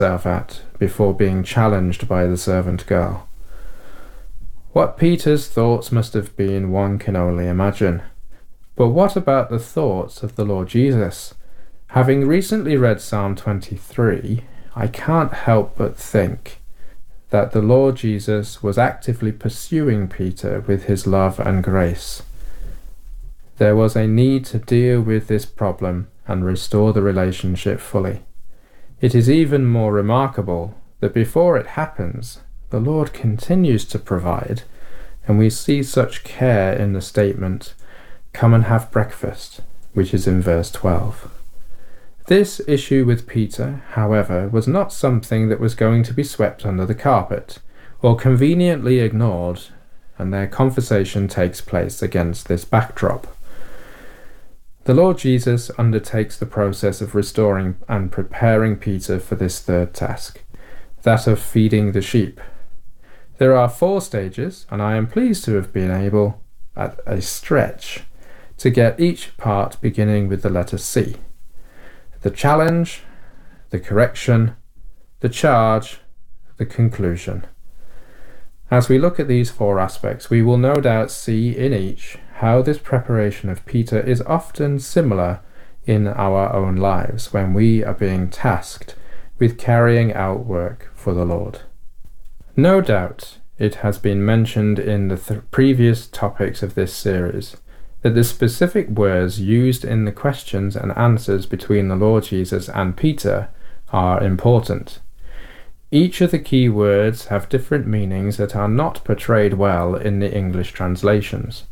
himself at before being challenged by the servant girl. What Peter's thoughts must have been, one can only imagine. But what about the thoughts of the Lord Jesus? Having recently read Psalm 23, I can't help but think that the Lord Jesus was actively pursuing Peter with his love and grace. There was a need to deal with this problem and restore the relationship fully. It is even more remarkable that before it happens, the Lord continues to provide, and we see such care in the statement, "Come and have breakfast," which is in verse 12. This issue with Peter, however, was not something that was going to be swept under the carpet or conveniently ignored, and their conversation takes place against this backdrop. The Lord Jesus undertakes the process of restoring and preparing Peter for this third task, that of feeding the sheep. There are 4 stages, and I am pleased to have been able, at a stretch, to get each part beginning with the letter C. The challenge, the correction, the charge, the conclusion. As we look at these 4 aspects, we will no doubt see in each how this preparation of Peter is often similar in our own lives when we are being tasked with carrying out work for the Lord. No doubt it has been mentioned in the previous topics of this series that the specific words used in the questions and answers between the Lord Jesus and Peter are important. Each of the key words have different meanings that are not portrayed well in the English translations.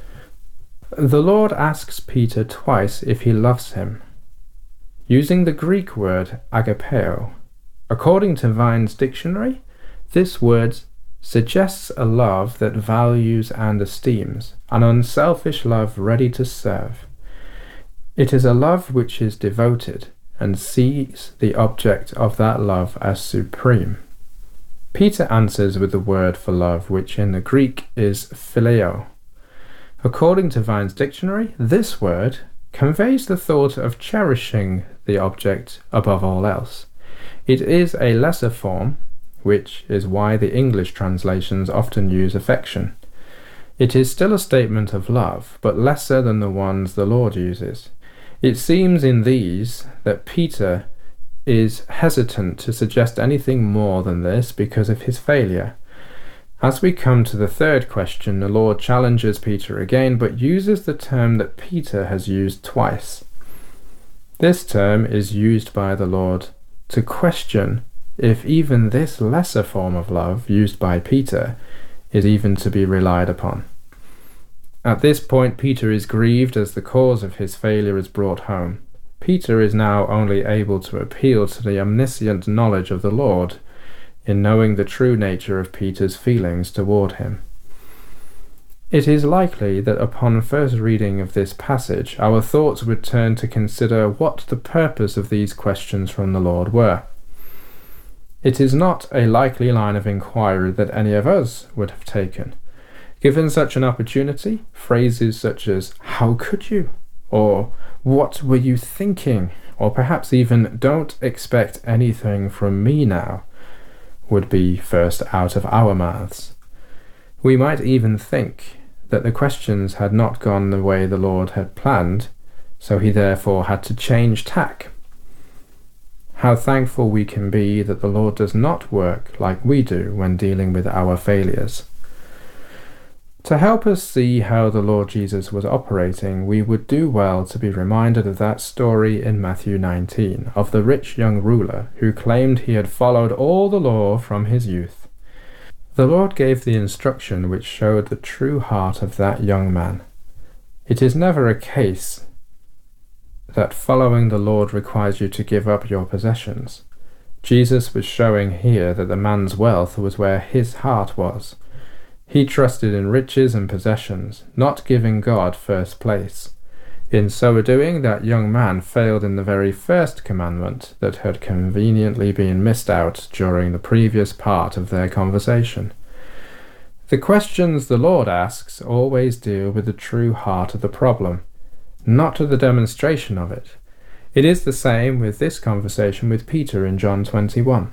The Lord asks Peter twice if he loves him, using the Greek word agapeo. According to Vine's dictionary, this word suggests a love that values and esteems, an unselfish love ready to serve. It is a love which is devoted and sees the object of that love as supreme. Peter answers with the word for love, which in the Greek is phileo. According to Vine's dictionary, this word conveys the thought of cherishing the object above all else. It is a lesser form, which is why the English translations often use affection. It is still a statement of love, but lesser than the ones the Lord uses. It seems in these that Peter is hesitant to suggest anything more than this because of his failure. As we come to the third question, the Lord challenges Peter again, but uses the term that Peter has used twice. This term is used by the Lord to question if even this lesser form of love used by Peter is even to be relied upon. At this point, Peter is grieved as the cause of his failure is brought home. Peter is now only able to appeal to the omniscient knowledge of the Lord in knowing the true nature of Peter's feelings toward him. It is likely that upon first reading of this passage, our thoughts would turn to consider what the purpose of these questions from the Lord were. It is not a likely line of inquiry that any of us would have taken. Given such an opportunity, phrases such as, "How could you?" or "What were you thinking?" or perhaps even "Don't expect anything from me now," would be first out of our mouths. We might even think that the questions had not gone the way the Lord had planned, so he therefore had to change tack. How thankful we can be that the Lord does not work like we do when dealing with our failures. To help us see how the Lord Jesus was operating, we would do well to be reminded of that story in Matthew 19 of the rich young ruler who claimed he had followed all the law from his youth. The Lord gave the instruction which showed the true heart of that young man. It is never a case that following the Lord requires you to give up your possessions. Jesus was showing here that the man's wealth was where his heart was. He trusted in riches and possessions, not giving God first place. In so doing, that young man failed in the very first commandment that had conveniently been missed out during the previous part of their conversation. The questions the Lord asks always deal with the true heart of the problem, not to the demonstration of it. It is the same with this conversation with Peter in John 21.